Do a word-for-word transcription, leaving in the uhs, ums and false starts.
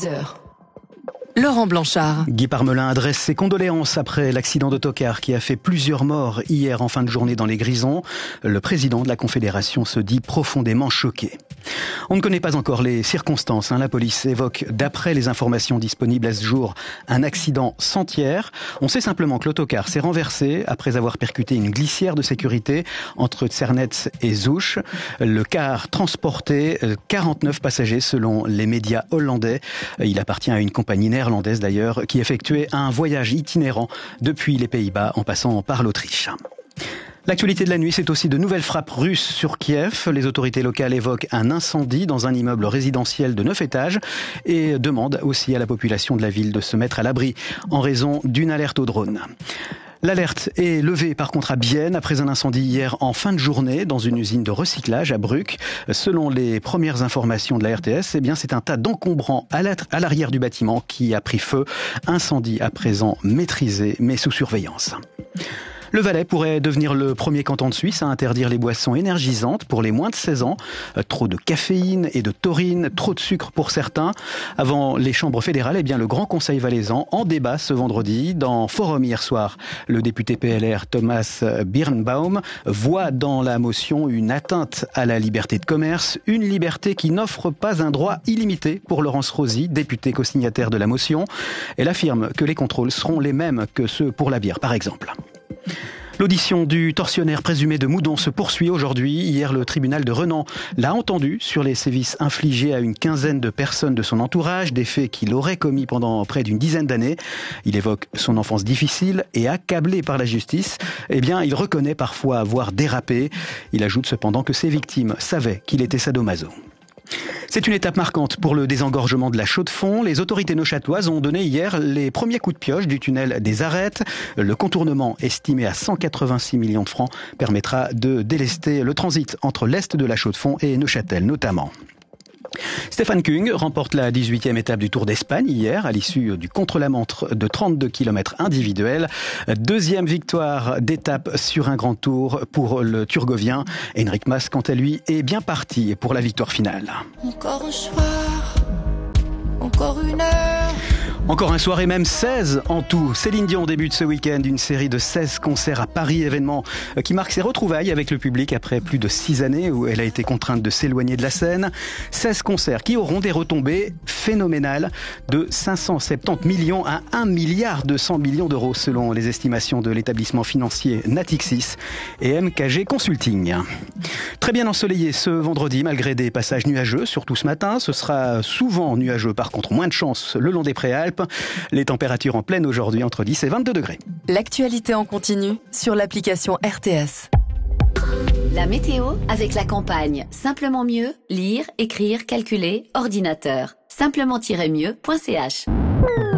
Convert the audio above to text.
dix heures. Laurent Blanchard. Guy Parmelin adresse ses condoléances après l'accident d'autocar qui a fait plusieurs morts hier en fin de journée dans les Grisons. Le président de la Confédération se dit profondément choqué. On ne connaît pas encore les circonstances. Hein. La police évoque, d'après les informations disponibles à ce jour, un accident sans tiers. On sait simplement que l'autocar s'est renversé après avoir percuté une glissière de sécurité entre Tsernetz et Zouch. Le car transportait quarante-neuf passagers selon les médias hollandais. Il appartient à une compagnie néerlandaise d'ailleurs, qui effectuait un voyage itinérant depuis les Pays-Bas en passant par l'Autriche. L'actualité de la nuit, c'est aussi de nouvelles frappes russes sur Kiev. Les autorités locales évoquent un incendie dans un immeuble résidentiel de neuf étages et demandent aussi à la population de la ville de se mettre à l'abri en raison d'une alerte au drone. L'alerte est levée par contre à Bienne après un incendie hier en fin de journée dans une usine de recyclage à Bruck. Selon les premières informations de la R T S, eh bien c'est un tas d'encombrants à l'arrière du bâtiment qui a pris feu. Incendie à présent maîtrisé mais sous surveillance. Le Valais pourrait devenir le premier canton de Suisse à interdire les boissons énergisantes pour les moins de seize ans. Trop de caféine et de taurine, trop de sucre pour certains. Avant les chambres fédérales, eh bien le Grand Conseil valaisan en débat ce vendredi. Dans Forum hier soir, le député P L R Thomas Birnbaum voit dans la motion une atteinte à la liberté de commerce, une liberté qui n'offre pas un droit illimité pour Laurence Rosy, députée co-signataire de la motion. Elle affirme que les contrôles seront les mêmes que ceux pour la bière par exemple. L'audition du tortionnaire présumé de Moudon se poursuit aujourd'hui. Hier, le tribunal de Renan l'a entendu sur les sévices infligés à une quinzaine de personnes de son entourage, des faits qu'il aurait commis pendant près d'une dizaine d'années. Il évoque son enfance difficile et accablé par la justice. Eh bien, il reconnaît parfois avoir dérapé. Il ajoute cependant que ses victimes savaient qu'il était sadomaso. C'est une étape marquante pour le désengorgement de la Chaux-de-Fonds. Les autorités neuchâteloises ont donné hier les premiers coups de pioche du tunnel des Arêtes. Le contournement, estimé à cent quatre-vingt-six millions de francs, permettra de délester le transit entre l'est de la Chaux-de-Fonds et Neuchâtel notamment. Stefan Küng remporte la dix-huitième étape du Tour d'Espagne hier à l'issue du contre-la-montre de trente-deux kilomètres individuels. Deuxième victoire d'étape sur un grand tour pour le Turgovien. Henrik Mas, quant à lui, est bien parti pour la victoire finale. Encore un soir, encore une heure. Encore un soir et même seize en tout. Céline Dion débute ce week-end une série de seize concerts à Paris, événement qui marque ses retrouvailles avec le public après plus de six années où elle a été contrainte de s'éloigner de la scène. seize concerts qui auront des retombées phénoménales de cinq cent soixante-dix millions à un milliard deux cents millions d'euros selon les estimations de l'établissement financier Natixis et M K G Consulting. Très bien ensoleillé ce vendredi malgré des passages nuageux, surtout ce matin. Ce sera souvent nuageux, par contre moins de chance le long des Préalpes. Les températures en pleine aujourd'hui entre dix et vingt-deux degrés. L'actualité en continu sur l'application R T S. La météo avec la campagne. Simplement mieux, lire, écrire, calculer, ordinateur. simplement tiret mieux point c h.